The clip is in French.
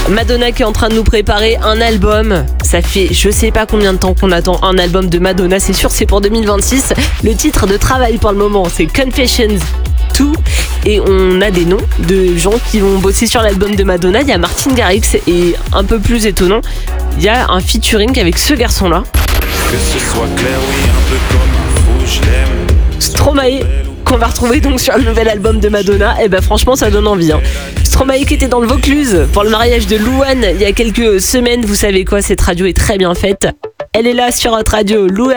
Madonna qui est en train de nous préparer un album. Ça fait je sais pas combien de temps qu'on attend un album de Madonna. C'est sûr, c'est pour 2026. Le titre de travail pour le moment, c'est Confessions 2. Et on a des noms de gens qui vont bosser sur l'album de Madonna. Il y a Martin Garrix et un peu plus étonnant, il y a un featuring avec ce garçon-là. Que ce soit clair, oui, un peu comme un fou, je l'aime. Stromae, qu'on va retrouver donc sur le nouvel album de Madonna. Et ben franchement, ça donne envie. Stromae qui était dans le Vaucluse pour le mariage de Louane il y a quelques semaines. Vous savez quoi, cette radio est très bien faite. Elle est là sur notre radio, Louane.